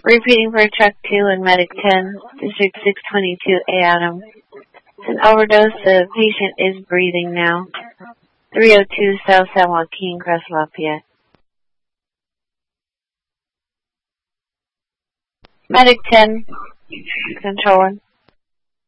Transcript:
Repeating for Chuck 2 and Medic 10, District 622A Adam. It's an overdose. The patient is breathing now. 302 South San Joaquin, Crest Lafayette. Medic 10, Control 1.